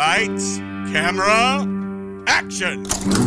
Lights, camera, action!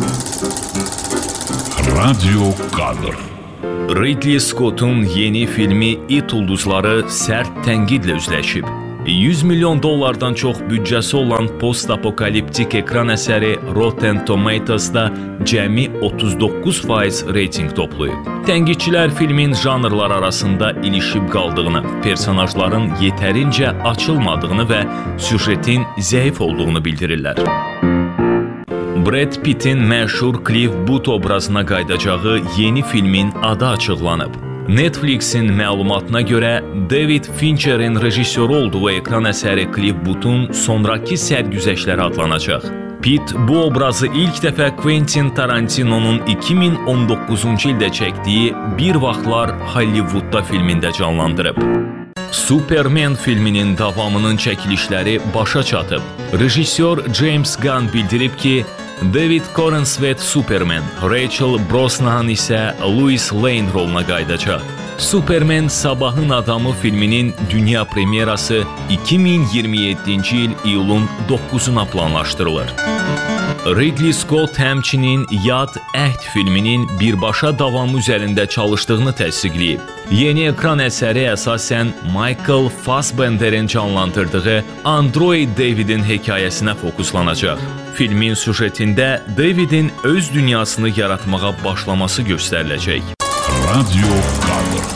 Radyo Kadr. Ridley Scott'un yeni filmi It ulduzları sərt tənqidlə üzləşib. $100 milyon çox büdcəsi olan post-apokaliptik ekran əsəri Rotten Tomatoes'da cəmi 39% reyting toplayıb. Tənqidçilər filmin janrlar arasında ilişib qaldığını, personajların yetərincə açılmadığını və süjetin zəif olduğunu bildirirlər. Brad Pitt'in məşhur Cliff Booth obrazına qayıdacağı yeni filmin adı açıqlanıb. Netflix'in məlumatına görə David Fincher'in rejissoru olduğu ekran əsəri Cliff Booth'un sonraki sərgüzəştləri adlanacaq. Pitt bu obrazı ilk dəfə Quentin Tarantino'nun 2019-cu ildə çəkdiyi Bir Vaxtlar Hollywoodda filmində canlandırıb. Superman filminin davamının çəkilişləri başa çatıb. Rejissor James Gunn bildirib ki, David Corenswet Superman, Rachel Brosnahan isə Lois Lane roluna qayıdacaq. Superman Sabahın Adamı filminin dünya premyerası 2027-ci il iyulun 9-una planlaşdırılır. Ridley Scott həmçinin Yad Əhd filminin birbaşa davamı üzərində çalışdığını təsdiqləyib. Yeni ekran əsəri əsasən Michael Fassbender'in canlandırdığı Android David'in hekayəsinə fokuslanacaq. Filmin süjetində David'in öz dünyasını yaratmağa başlaması göstəriləcək. Radyo Kadr.